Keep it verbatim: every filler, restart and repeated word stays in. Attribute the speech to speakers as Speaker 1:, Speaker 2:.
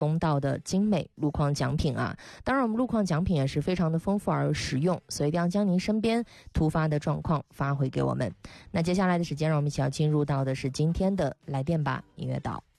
Speaker 1: 公道的精美路况奖品啊。当然我们路况奖品也是非常的丰富而实用，所以一定要将您身边突发的状况发回给我们。那接下来的时间，让我们一起要进入到的是今天的来电吧音乐岛。